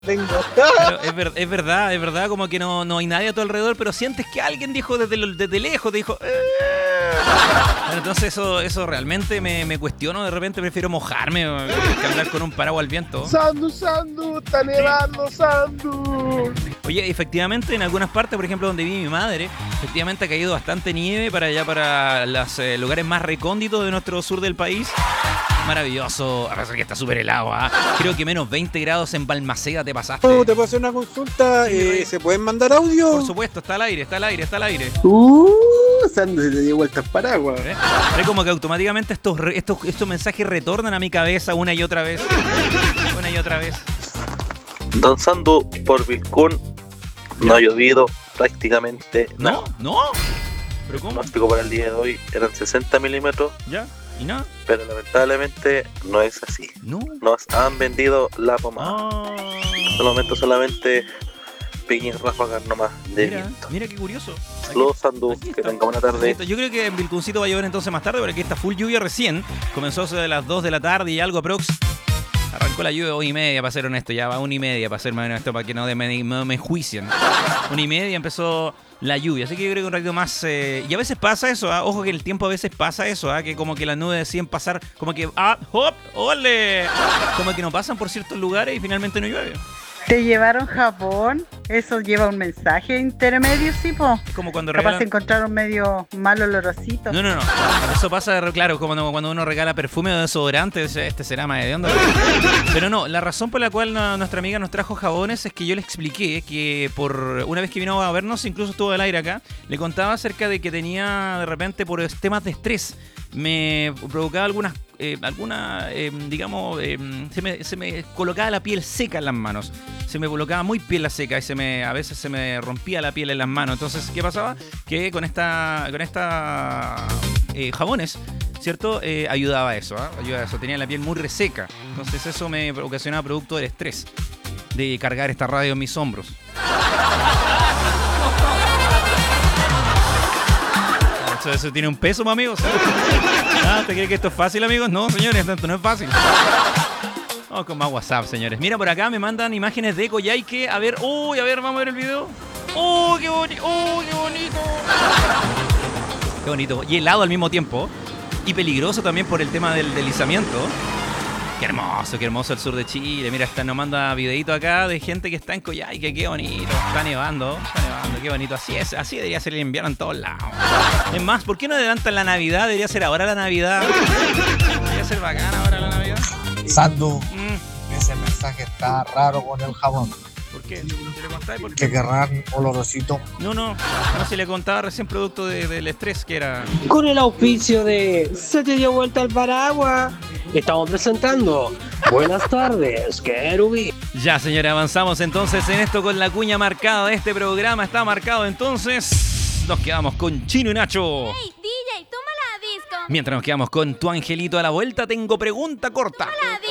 tengo. Pero es verdad, como que no hay nadie a tu alrededor, pero sientes que alguien dijo desde lejos, te dijo. Bueno, entonces eso realmente me cuestiono, de repente prefiero mojarme que andar con un paraguas al viento. Sandu, está nevando, Sandu. Oye, efectivamente en algunas partes, por ejemplo donde vive mi madre, efectivamente ha caído bastante nieve para allá, para los lugares más recónditos de nuestro sur del país. Maravilloso, a pesar que está súper helado, ¿eh? Creo que menos 20 grados en Balmaceda te pasaste. Oh, ¿te puedo hacer una consulta? Sí, ¿Se pueden mandar audio? Por supuesto, está al aire. Sandu, se te dio vuelta el paraguas. Es como que automáticamente estos mensajes retornan a mi cabeza una y otra vez. Una y otra vez. Don Sandu, por Vilcún no ha llovido prácticamente nada. ¿No? ¿Pero El cómo? pronóstico para el día de hoy eran 60 milímetros, ¿Ya? ¿Y nada? pero lamentablemente no es así. No. Nos han vendido la pomada. Ah, Hasta el momento solamente pequeñas ráfagas nomás de mira, viento. mira qué curioso. Saludos, Sandu, Aquí que está. tenga buena tarde. Yo creo que en Vilcuncito va a llover entonces más tarde, porque aquí está full lluvia recién. Comenzó a las 2 de la tarde y algo aprox. Arrancó la lluvia 1:30, para ser honesto. Ya va 1:30, para ser más honesto, para que no me juicien. 1:30 empezó la lluvia. Así que yo creo que un ratito más. Y a veces pasa eso, ¿ah? Ojo que el tiempo a veces pasa eso, ¿ah? Que como que las nubes deciden pasar, como que. ¡Hop! ¡Ole! Como que no pasan por ciertos lugares y finalmente no llueve. ¿Te llevaron Japón? Eso lleva un mensaje intermedio, sí, po. Es como cuando Capaz regalan. encontraron medio mal olorosito. No. Eso pasa, claro, como cuando uno regala perfume o desodorante, este será más de onda. Pero no, la razón por la cual nuestra amiga nos trajo jabones es que yo le expliqué que por una vez que vino a vernos, incluso estuvo al aire acá, le contaba acerca de que tenía de repente por temas de estrés, me provocaba se me colocaba la piel seca en las manos. Se me colocaba muy piel seca y a veces se me rompía la piel en las manos. Entonces, ¿qué pasaba? Que con esta jabones, ¿cierto? Ayudaba a eso, ayudaba a eso. Tenía la piel muy reseca. Entonces eso me ocasionaba producto del estrés de cargar esta radio en mis hombros. Eso tiene un peso, amigos. ¿Te cree que esto es fácil, amigos? No, señores, esto no es fácil. Vamos con más WhatsApp, señores. Mira, por acá me mandan imágenes de Coyhaique. A ver, vamos a ver el video. ¡Qué bonito! ¡Qué bonito! Qué bonito. Y helado al mismo tiempo. Y peligroso también por el tema del deslizamiento. Qué hermoso el sur de Chile. Mira, nos manda videito acá de gente que está en Coyhaique. Qué bonito. Está nevando, qué bonito. Así es, así debería ser el invierno en todos lados. Es más, ¿por qué no adelantan la Navidad? Debería ser ahora la Navidad. Debería ser bacana ahora la Navidad. Sandu, ese mensaje está raro con el jabón. ¿Por qué? ¿Se le contáis? ¿Por Que qué? querrán olorosito. No, se le contaba recién producto del estrés que era. Con el auspicio de Se te dio vuelta el paraguas, estamos presentando Buenas tardes, Kerubi. Ya, señores, avanzamos entonces en esto con la cuña marcada. Este programa está marcado, entonces nos quedamos con Chino y Nacho. Hey, DJ, toma la disco. Mientras nos quedamos con Tu Angelito a la vuelta, tengo pregunta corta. Toma la disco.